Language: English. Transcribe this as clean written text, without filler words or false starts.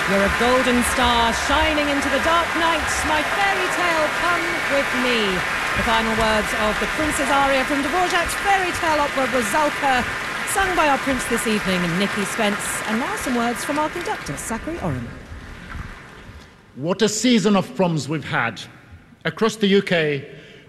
You're a golden star shining into the dark night. My fairy tale, come with me. The final words of the Prince's aria from Dvorak's fairy tale opera Rusalka, sung by our Prince this evening, Nikki Spence. And now some words from our conductor, Sakari Oram. What a season of proms we've had. Across the UK,